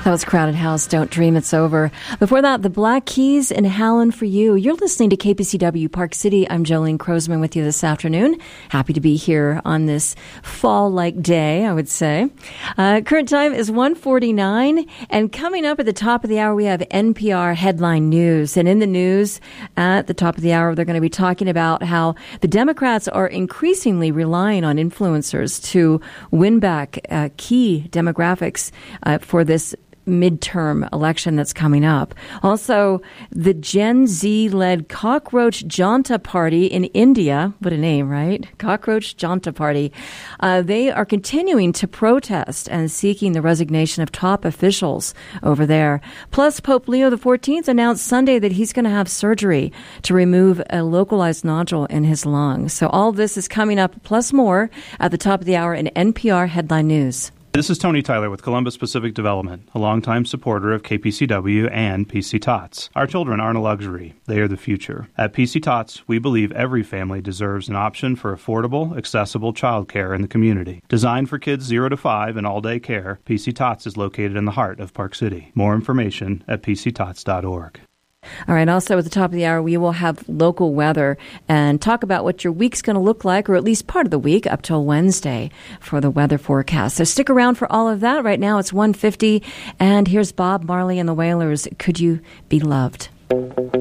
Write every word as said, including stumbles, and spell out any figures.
That was Crowded House, Don't Dream It's Over. Before that, the Black Keys and Howlin' for You. You're listening to K P C W Park City. I'm Jolene Crozman with you this afternoon. Happy to be here on this fall-like day, I would say. Uh, current time is one forty-nine, and coming up at the top of the hour, we have N P R Headline News. And in the news, at the top of the hour, they're going to be talking about how the Democrats are increasingly relying on influencers to win back uh, key demographics uh, for this midterm election that's coming up. Also, the Gen Z-led Cockroach Janta Party in India, what a name, right? Cockroach Janta Party. Uh, they are continuing to protest and seeking the resignation of top officials over there. Plus, Pope Leo the fourteenth announced Sunday that he's going to have surgery to remove a localized nodule in his lung. So all this is coming up, plus more, at the top of the hour in N P R Headline News. This is Tony Tyler with Columbus Pacific Development, a longtime supporter of K P C W and P C Tots. Our children aren't a luxury. They are the future. At P C Tots, we believe every family deserves an option for affordable, accessible childcare in the community. Designed for kids zero to five and all-day care, P C Tots is located in the heart of Park City. More information at p c tots dot org. All right. Also, at the top of the hour, we will have local weather and talk about what your week's going to look like, or at least part of the week up till Wednesday for the weather forecast. So stick around for all of that. Right now, it's one fifty, and here's Bob Marley and the Wailers. Could You Be Loved?